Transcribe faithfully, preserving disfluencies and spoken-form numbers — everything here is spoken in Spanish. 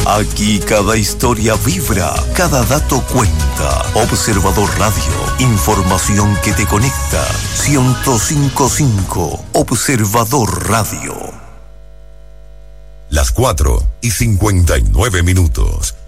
Aquí cada historia vibra, cada dato cuenta. Observador Radio, información que te conecta. ciento cinco punto cinco, Observador Radio. Las cuatro y cincuenta y nueve minutos.